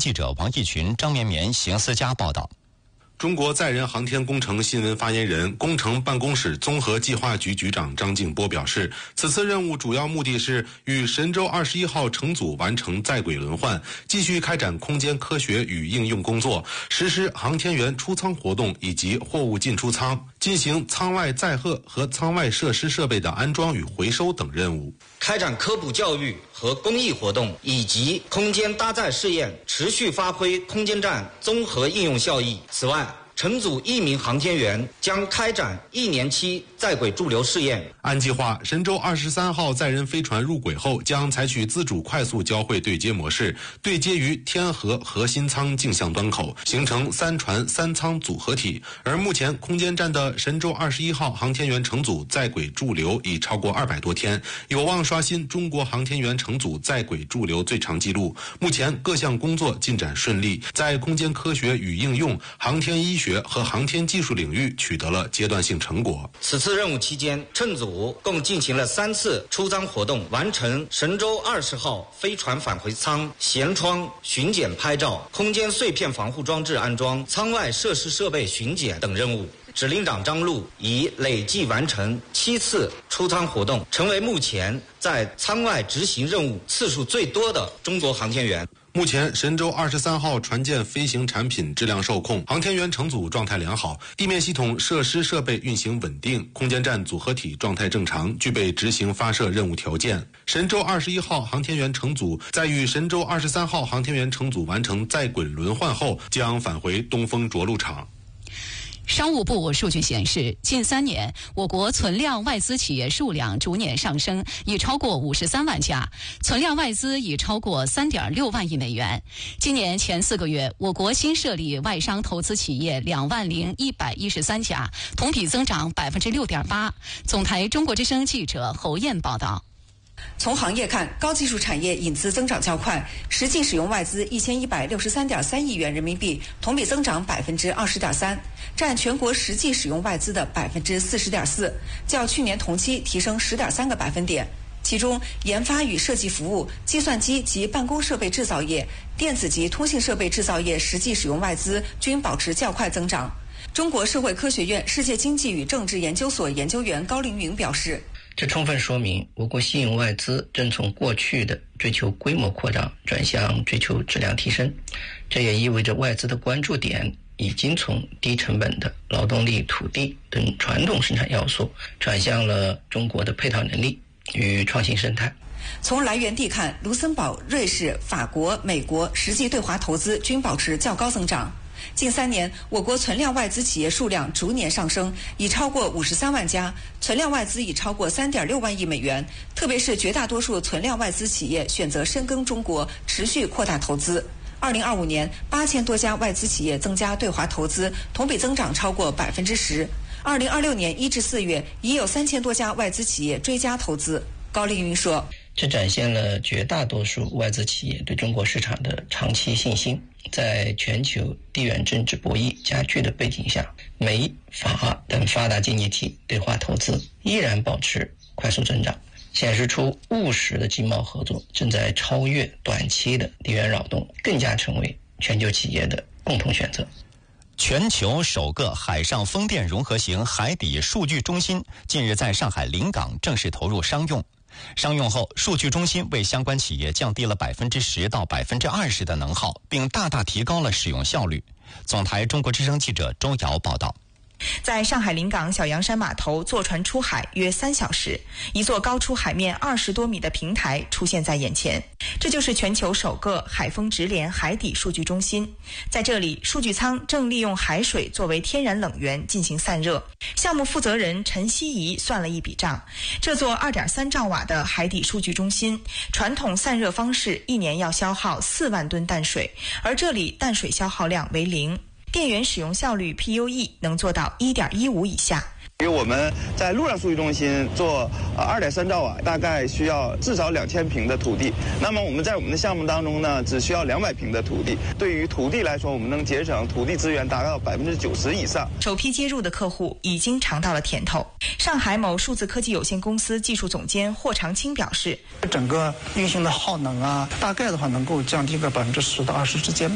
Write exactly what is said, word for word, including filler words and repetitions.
记者王义群、张绵绵、邢思佳报道。 中国载人航天工程新闻发言人、工程办公室综合计划局局长张静波表示，此次任务主要目的是与神舟二十一号乘组完成在轨轮换，继续开展空间科学与应用工作，实施航天员出舱活动以及货物进出舱，进行舱外载荷和舱外设施设备的安装与回收等任务， 开展科普教育和公益活动以及空间搭载试验，持续发挥空间站综合应用效益。此外，乘组一名航天员将开展一年期在轨驻留试验。 按计划，神舟二十三号载人飞船入轨后，将采取自主快速交会对接模式，对接于天河核心舱径向端口，形成三船三舱组合体。而目前空间站的神舟二十一号航天员乘组在轨驻留已超过二百多天，有望刷新中国航天员乘组在轨驻留最长纪录。目前各项工作进展顺利，在空间科学与应用、航天医学和航天技术领域取得了阶段性成果。 此次任务期间，乘组共进行了三次出舱活动，完成神舟二十号飞船返回舱舷窗巡检拍照、空间碎片防护装置安装、舱外设施设备巡检等任务。指令长张璐已累计完成七次出舱活动，成为目前在舱外执行任务次数最多的中国航天员。 目前，神舟二十三号船舰飞行产品质量受控，航天员乘组状态良好，地面系统设施设备运行稳定，空间站组合体状态正常，具备执行发射任务条件。神舟二十一号航天员乘组在与神舟二十三号航天员乘组完成在轨轮换后，将返回东风着陆场。 商务部数据显示，近三年我国存量外资企业数量逐年上升，已超过五十三万家，存量外资已超过三点六万亿美元。今年前四个月，我国新设立外商投资企业两万零一百一十三家，同比增长百分之六点八。总台中国之声记者侯燕报道。 从行业看，高技术产业引资增长较快，实际使用外资一千一百六十三点三亿元人民币，同比增长百分之二十点三，占全国实际使用外资的百分之四十点四，较去年同期提升十点三个百分点。其中，研发与设计服务、计算机及办公设备制造业、电子及通信设备制造业实际使用外资均保持较快增长。中国社会科学院世界经济与政治研究所研究员高凌云表示， 这充分说明我国吸引外资正从过去的追求规模扩张转向追求质量提升，这也意味着外资的关注点已经从低成本的劳动力、土地等传统生产要素转向了中国的配套能力与创新生态。 从来源地看，卢森堡、瑞士、法国、美国实际对华投资均保持较高增长。近三年，我国存量外资企业数量逐年上升，已超过五十三万家，存量外资已超过三点六万亿美元。特别是绝大多数存量外资企业选择深耕中国，持续扩大投资。二零二五年，八千多家外资企业增加对华投资，同比增长超过百分之十。二零二六年一至四月，已有三千多家外资企业追加投资。高凌云说， 这展现了绝大多数外资企业对中国市场的长期信心。在全球地缘政治博弈加剧的背景下，美、法等发达经济体对华投资依然保持快速增长，显示出务实的经贸合作正在超越短期的地缘扰动，更加成为全球企业的共同选择。 全球首个海上风电融合型海底数据中心近日在上海临港正式投入商用。商用后，数据中心为相关企业降低了百分之十到百分之二十的能耗，并大大提高了使用效率。总台中国之声记者周瑶报道。 在上海临港小洋山码头坐船出海约三小时，一座高出海面二十多米的平台出现在眼前，这就是全球首个海风直连海底数据中心。在这里，数据舱正利用海水作为天然冷源进行散热。项目负责人陈希怡算了一笔账，这座 二点三兆瓦的海底数据中心，传统散热方式一年要消耗四万吨淡水，而这里淡水消耗量为零。电源使用效率 P U E 能做到 一点一五 以下。 因为我们在陆上数据中心做呃 二点三兆瓦，大概需要至少两千平的土地。那么我们在我们的项目当中呢，只需要两百平的土地。对于土地来说，我们能节省土地资源达到百分之九十以上。 首批接入的客户已经尝到了甜头。上海某数字科技有限公司技术总监霍长青表示， 整个运行的耗能啊，大概的话能够降低个百分之十到二十之间。